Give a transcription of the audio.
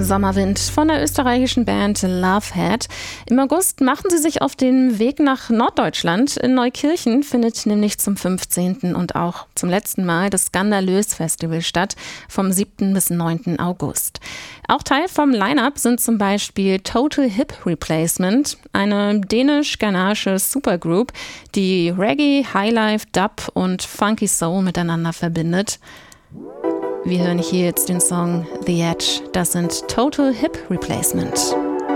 Sommerwind von der österreichischen Band Lovehead. Im August machen sie sich auf den Weg nach Norddeutschland. In Neukirchen findet nämlich zum 15. und auch zum letzten Mal das Skandalös Festival statt, vom 7. bis 9. August. Auch Teil vom Line-Up sind zum Beispiel Total Hip Replacement, eine dänisch-ghanaische Supergroup, die Reggae, Highlife, Dub und Funky Soul miteinander verbindet. Wir hören hier jetzt den Song The Edge. Das sind Total Hip Replacement.